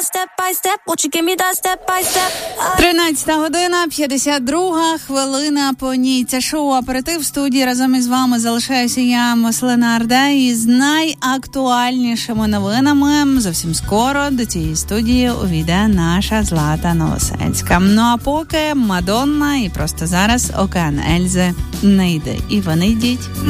13:52, 52 хвилина по ній. Це шоу «Аперитив». В студії разом із вами залишаюся я, Маслина Арда, із найактуальнішими новинами. Зовсім скоро до цієї студії увійде наша Злата Новосельська. Ну а поки Мадонна і просто зараз Океан Ельзи не йде. І вони йдіть.